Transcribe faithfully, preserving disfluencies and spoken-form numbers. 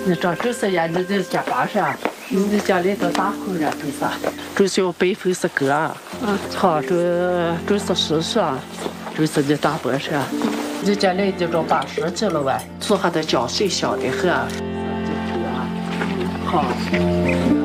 你这这是呀，你这家爸是啊，你家里头大户人这是，这是我辈分是哥，嗯，好，这这是叔叔，这是你大伯是，你家里就这八十去了喂，做还得交税小的很，好。